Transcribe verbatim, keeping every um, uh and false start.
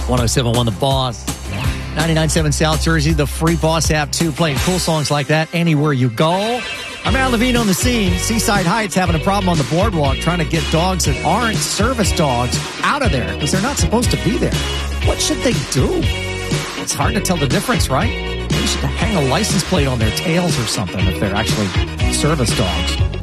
one oh seven point one The Boss. ninety-nine point seven South Jersey, the free Boss app, too, playing cool songs like that anywhere you go. I'm Aaron Levine on the scene. Seaside Heights having a problem on the boardwalk trying to get dogs that aren't service dogs out of there because they're not supposed to be there. What should they do? It's hard to tell the difference, right? They should hang a license plate on their tails or something if they're actually service dogs.